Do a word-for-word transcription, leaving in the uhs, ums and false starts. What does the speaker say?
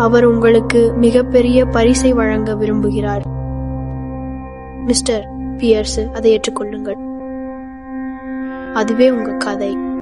அவர் உங்களுக்கு மிகப்பெரிய பரிசை வழங்க விரும்புகிறார். மிஸ்டர் பியர்ஸ், அதை ஏற்றுக்கொள்ளுங்கள். அதுவே உங்க கதை.